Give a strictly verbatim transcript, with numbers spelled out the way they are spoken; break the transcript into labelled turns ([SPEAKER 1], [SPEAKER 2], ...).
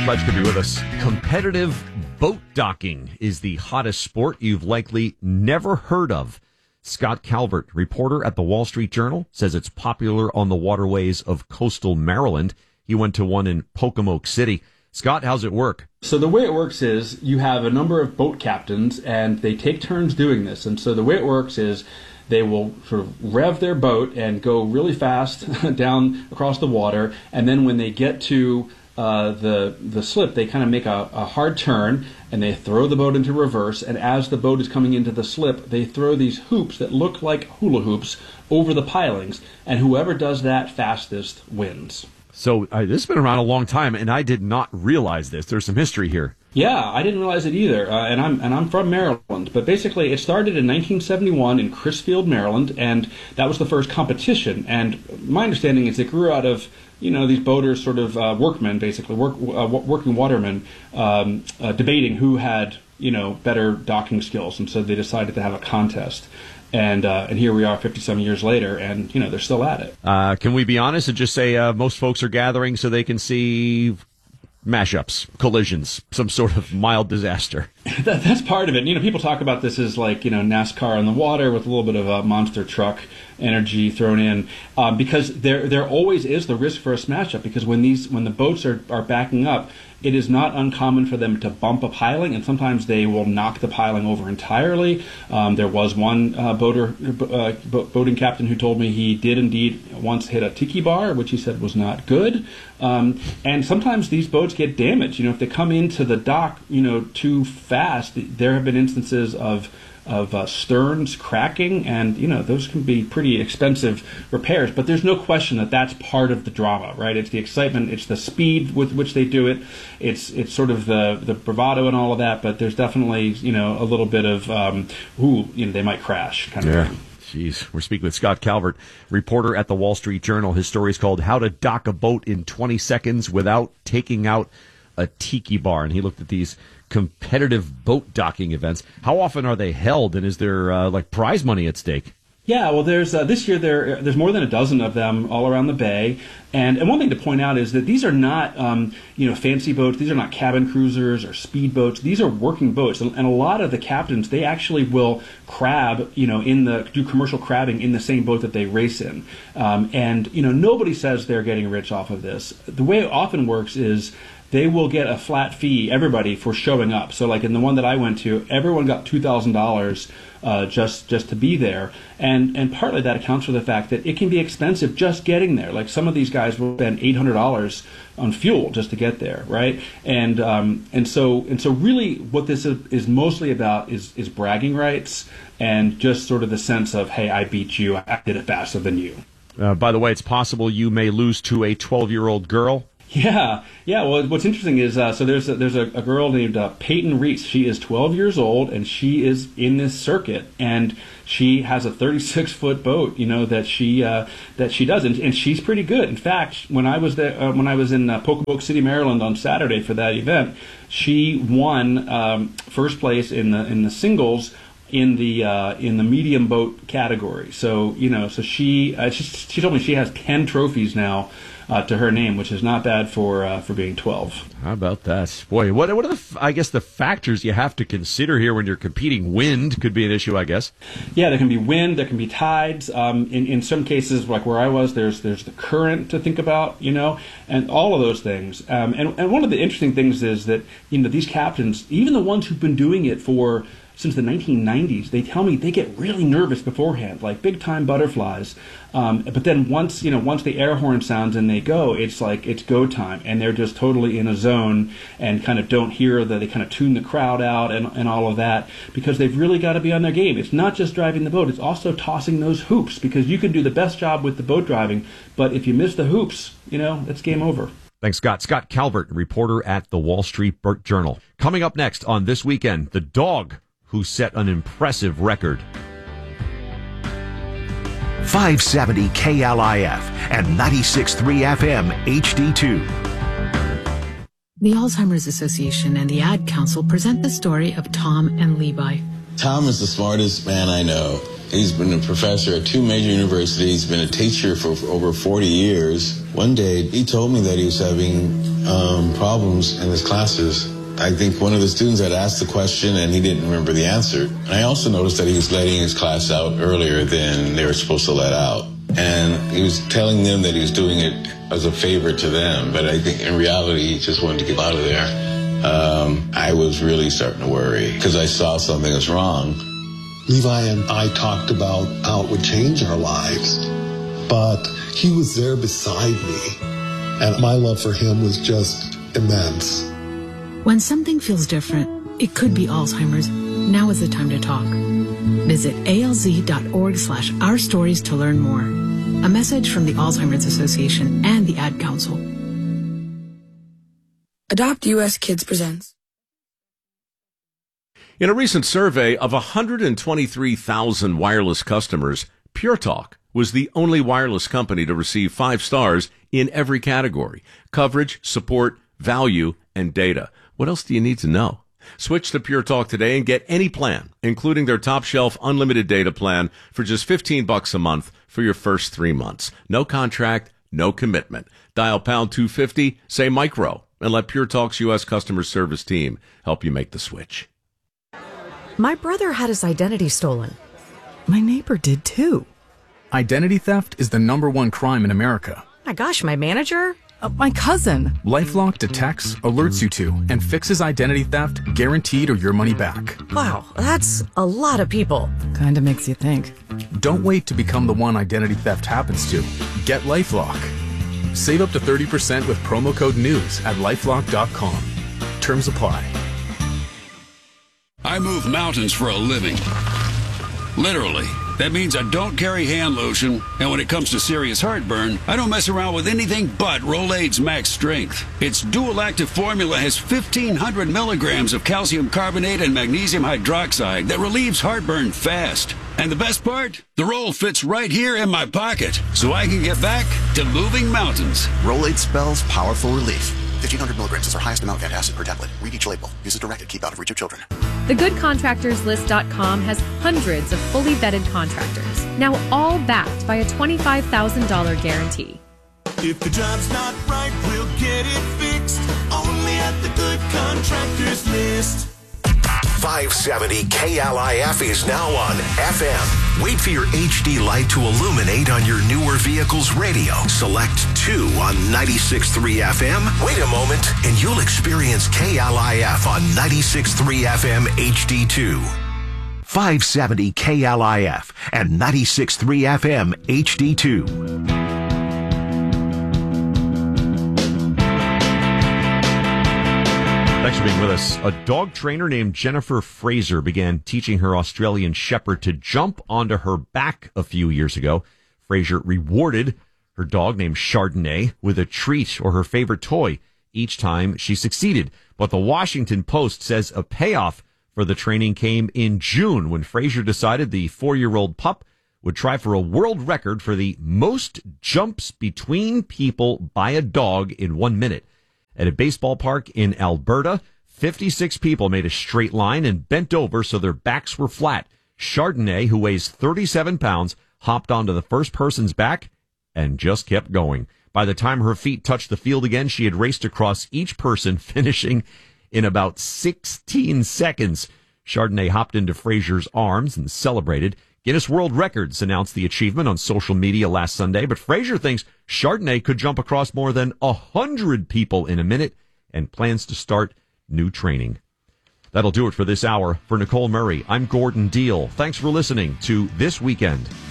[SPEAKER 1] Glad you could be with us. Competitive boat docking is the hottest sport you've likely never heard of. Scott Calvert, reporter at the Wall Street Journal, says it's popular on the waterways of coastal Maryland. He went to one in Pocomoke City. Scott, how's it work?
[SPEAKER 2] So the way it works is you have a number of boat captains, and they take turns doing this. And so the way it works is they will sort of rev their boat and go really fast down across the water, and then when they get to uh, the the slip, they kind of make a, a hard turn, and they throw the boat into reverse, and as the boat is coming into the slip, they throw these hoops that look like hula hoops over the pilings, and whoever does that fastest wins.
[SPEAKER 1] So uh, this has been around a long time, and I did not realize this. There's some history here.
[SPEAKER 2] Yeah, I didn't realize it either, uh, and I'm and I'm from Maryland. But basically, it started in nineteen seventy-one in Crisfield, Maryland, and that was the first competition. And my understanding is it grew out of you know these boaters, sort of uh, workmen, basically work uh, working watermen, um, uh, debating who had you know better docking skills, and so they decided to have a contest. And uh, and here we are fifty-some years later, and, you know, they're still at it.
[SPEAKER 1] Uh, can we be honest and just say uh, most folks are gathering so they can see mashups, collisions, some sort of mild disaster?
[SPEAKER 2] that, that's part of it. You know, people talk about this as like, you know, NASCAR on the water with a little bit of a monster truck energy thrown in, um, because there there always is the risk for a smash up, because when these when the boats are, are backing up, it is not uncommon for them to bump a piling, and sometimes they will knock the piling over entirely. Um, there was one uh, boater, uh, boating captain who told me he did indeed once hit a tiki bar, which he said was not good. Um, and sometimes these boats get damaged. You know, if they come into the dock, you know, too fast, there have been instances of of uh, sterns cracking, and you know those can be pretty expensive repairs. But there's no question that that's part of the drama, right? It's the excitement, it's the speed with which they do it, it's it's sort of the the bravado and all of that. But there's definitely you know a little bit of um, ooh, you know they might crash kind
[SPEAKER 1] yeah.
[SPEAKER 2] of thing.
[SPEAKER 1] Jeez, we're speaking with Scott Calvert, reporter at the Wall Street Journal. His story is called "How to Dock a Boat in twenty seconds Without Taking Out a Tiki Bar," and he looked at these competitive boat docking events. How often are they held, and is there uh, like prize money at stake?
[SPEAKER 2] Yeah, well, there's uh, this year there there's more than a dozen of them all around the bay, and and one thing to point out is that these are not um, you know fancy boats. These are not cabin cruisers or speed boats. These are working boats, and, and a lot of the captains, they actually will crab you know in the do commercial crabbing in the same boat that they race in, um, and you know nobody says they're getting rich off of this. The way it often works is they will get a flat fee, everybody, for showing up. So like in the one that I went to, everyone got two thousand dollars uh, just just to be there. And and partly that accounts for the fact that it can be expensive just getting there. Like some of these guys will spend eight hundred dollars on fuel just to get there, right? And um, and so and so really what this is, is mostly about is, is bragging rights and just sort of the sense of, hey, I beat you, I did it faster than you.
[SPEAKER 1] Uh, by the way, it's possible you may lose to a twelve-year-old girl.
[SPEAKER 2] Yeah, yeah. Well, what's interesting is uh, so there's a, there's a, a girl named uh, Peyton Reese. She is twelve years old, and she is in this circuit, and she has a thirty-six foot boat. You know that she uh, that she does, and, and she's pretty good. In fact, when I was there, uh, when I was in uh, Pocomoke City, Maryland, on Saturday for that event, she won um, first place in the in the singles in the uh, in the medium boat category. So you know, so she uh, she, she told me she has ten trophies now Uh, to her name, which is not bad for uh, for being twelve.
[SPEAKER 1] How about that? Boy, what what are the, I guess, the factors you have to consider here when you're competing? Wind could be an issue, I guess.
[SPEAKER 2] Yeah, there can be wind, there can be tides. Um, in, in some cases, like where I was, there's there's the current to think about, you know, and all of those things. Um, and, and one of the interesting things is that, you know, these captains, even the ones who've been doing it for since the nineteen nineties, they tell me they get really nervous beforehand, like big time butterflies. Um, but then once you know, once the air horn sounds and they go, it's like it's go time, and they're just totally in a zone and kind of don't hear that. They kind of tune the crowd out and and all of that, because they've really got to be on their game. It's not just driving the boat; it's also tossing those hoops, because you can do the best job with the boat driving, but if you miss the hoops, you know, it's game over.
[SPEAKER 1] Thanks, Scott. Scott Calvert, reporter at the Wall Street Journal. Coming up next on This Weekend, the dog who set an impressive record.
[SPEAKER 3] five seventy K L I F and ninety-six point three F M H D two.
[SPEAKER 4] The Alzheimer's Association and the Ad Council present the story of Tom and Levi.
[SPEAKER 5] Tom is the smartest man I know. He's been a professor at two major universities, been a teacher for over forty years. One day, he told me that he was having um, problems in his classes. I think one of the students had asked the question and he didn't remember the answer. And I also noticed that he was letting his class out earlier than they were supposed to let out. And he was telling them that he was doing it as a favor to them, but I think in reality he just wanted to get out of there. Um, I was really starting to worry because I saw something was wrong.
[SPEAKER 6] Levi and I talked about how it would change our lives, but he was there beside me, and my love for him was just immense.
[SPEAKER 4] When something feels different, it could be Alzheimer's. Now is the time to talk. Visit alz.org slash our stories to learn more. A message from the Alzheimer's Association and the Ad Council.
[SPEAKER 7] Adopt U S Kids presents.
[SPEAKER 8] In a recent survey of one hundred twenty-three thousand wireless customers, Pure Talk was the only wireless company to receive five stars in every category: coverage, support, value, and data. What else do you need to know? Switch to Pure Talk today and get any plan, including their top shelf unlimited data plan, for just fifteen bucks a month for your first three months. No contract, no commitment. Dial pound two fifty, say micro, and let Pure Talk's U S customer service team help you make the switch.
[SPEAKER 9] My brother had his identity stolen.
[SPEAKER 10] My neighbor did too. Identity theft is the number one crime in America.
[SPEAKER 9] My gosh, my manager?
[SPEAKER 10] Uh, my cousin. LifeLock detects, alerts you to, and fixes identity theft, guaranteed or your money back.
[SPEAKER 9] Wow, that's a lot of people.
[SPEAKER 10] Kinda makes you think. Don't wait to become the one identity theft happens to. Get LifeLock. Save up to thirty percent with promo code NEWS at lifelock dot com. Terms apply.
[SPEAKER 11] I move mountains for a living. Literally. That means I don't carry hand lotion, and when it comes to serious heartburn, I don't mess around with anything but Rolaids Max Strength. Its dual active formula has fifteen hundred milligrams of calcium carbonate and magnesium hydroxide that relieves heartburn fast. And the best part? The roll fits right here in my pocket, so I can get back to moving mountains.
[SPEAKER 12] Rolaids spells powerful relief. fifteen hundred milligrams is our highest amount of antacid per tablet. Read each label. Use as directed. Keep out of reach of children.
[SPEAKER 13] the good contractors list dot com has hundreds of fully vetted contractors, now all backed by a twenty-five thousand dollars guarantee.
[SPEAKER 14] If the job's not right, we'll get it fixed. Only at the Good Contractors List.
[SPEAKER 3] five seventy K L I F is now on F M. Wait for your H D light to illuminate on your newer vehicle's radio. Select two on ninety-six point three F M. Wait a moment, and you'll experience K L I F on ninety-six point three F M H D two. five seventy K L I F and ninety-six point three F M H D two.
[SPEAKER 1] Thanks for being with us. A dog trainer named Jennifer Fraser began teaching her Australian Shepherd to jump onto her back a few years ago. Fraser rewarded her dog named Chardonnay with a treat or her favorite toy each time she succeeded. But the Washington Post says a payoff for the training came in June when Fraser decided the four-year-old pup would try for a world record for the most jumps between people by a dog in one minute. At a baseball park in Alberta, fifty-six people made a straight line and bent over so their backs were flat. Chardonnay, who weighs thirty-seven pounds, hopped onto the first person's back and just kept going. By the time her feet touched the field again, she had raced across each person, finishing in about sixteen seconds. Chardonnay hopped into Fraser's arms and celebrated. Guinness World Records announced the achievement on social media last Sunday, but Fraser thinks Chardonnay could jump across more than a hundred people in a minute and plans to start new training. That'll do it for this hour. For Nicole Murray, I'm Gordon Deal. Thanks for listening to This Weekend